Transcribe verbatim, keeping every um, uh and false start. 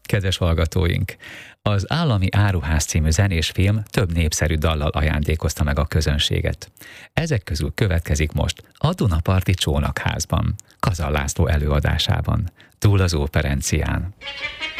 Kedves hallgatóink! Az Állami Áruház című zenés film több népszerű dallal ajándékozta meg a közönséget. Ezek közül következik most a Dunaparti Csónakházban, Kazal László előadásában, Túl az Óperencián.